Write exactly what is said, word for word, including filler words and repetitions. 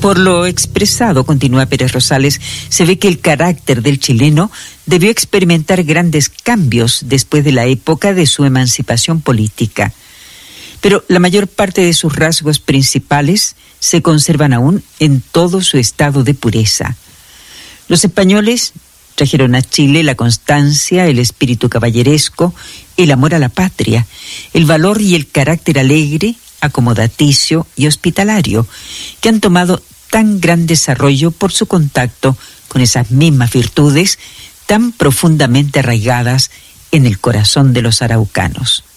Por lo expresado, continúa Pérez Rosales, se ve que el carácter del chileno debió experimentar grandes cambios después de la época de su emancipación política. Pero la mayor parte de sus rasgos principales se conservan aún en todo su estado de pureza. Los españoles trajeron a Chile la constancia, el espíritu caballeresco, el amor a la patria, el valor y el carácter alegre, acomodaticio y hospitalario, que han tomado tan gran desarrollo por su contacto con esas mismas virtudes tan profundamente arraigadas en el corazón de los araucanos.